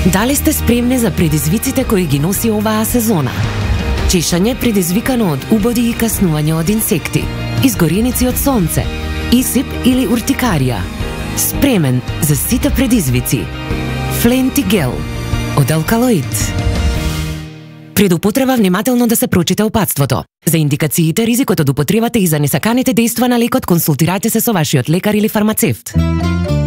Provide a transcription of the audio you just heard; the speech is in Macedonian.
Дали сте спремни за предизвиците кои ги носи оваа сезона? Чешање предизвикано од убоди и каснување од инсекти, изгореници од сонце, исип или уртикарија. Спремен за сите предизвици. Фленти гел од алкалоид. Пред употреба внимателно да се прочита упатството. За индикациите, ризикот од употребата и за несаканите дејства на лекот консултирате се со вашиот лекар или фармацевт.